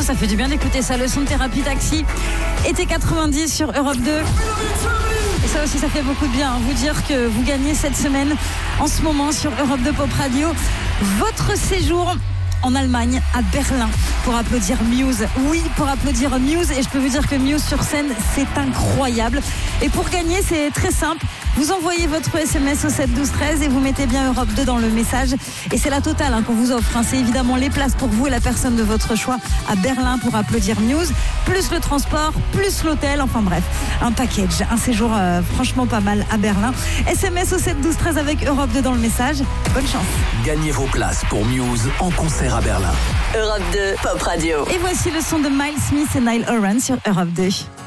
ça fait du bien d'écouter ça. Le son de Thérapie Taxi, été 90 sur Europe 2. Et ça aussi, ça fait beaucoup de bien. Vous dire que vous gagnez cette semaine, en ce moment, sur Europe 2 Pop Radio, votre séjour en Allemagne, à Berlin, pour applaudir Muse. Oui, pour applaudir Muse. Et je peux vous dire que Muse sur scène, c'est incroyable. Et pour gagner, c'est très simple. Vous envoyez votre SMS au 7 12 13 et vous mettez bien Europe 2 dans le message. Et c'est la totale qu'on vous offre. C'est évidemment les places pour vous et la personne de votre choix à Berlin pour applaudir Muse, plus le transport, plus l'hôtel. Enfin bref, un package, un séjour franchement pas mal à Berlin. SMS au 7 12 13 avec Europe 2 dans le message. Bonne chance. Gagnez vos places pour Muse en concert à Berlin. Europe 2 Pop Radio. Et voici le son de Miles Smith et Niall Horan sur Europe 2.